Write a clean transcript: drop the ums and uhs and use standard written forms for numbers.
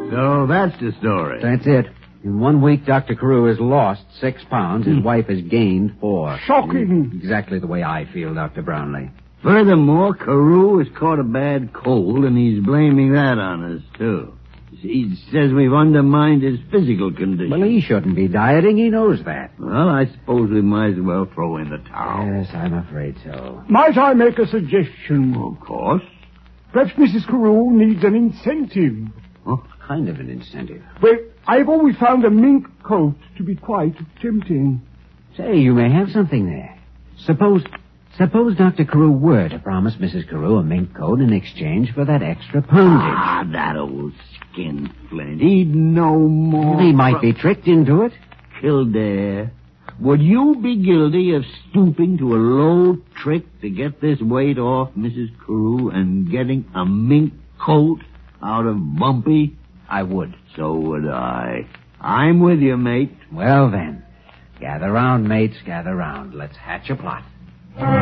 So that's the story. That's it. In 1 week, Dr. Carew has lost 6 pounds. His wife has gained 4. Shocking. Exactly the way I feel, Dr. Brownlee. Furthermore, Carew has caught a bad cold, and he's blaming that on us, too. He says we've undermined his physical condition. Well, he shouldn't be dieting. He knows that. Well, I suppose we might as well throw in the towel. Yes, I'm afraid so. Might I make a suggestion? Of course. Perhaps Mrs. Carew needs an incentive. What kind of an incentive? Well, I've always found a mink coat to be quite tempting. Say, you may have something there. Suppose Dr. Carew were to promise Mrs. Carew a mink coat in exchange for that extra poundage. That old skinflint. He'd know more. He might be tricked into it. Kildare, would you be guilty of stooping to a low trick to get this weight off Mrs. Carew and getting a mink coat out of Bumpy? I would. So would I. I'm with you, mate. Well, then. Gather round, mates, gather round. Let's hatch a plot.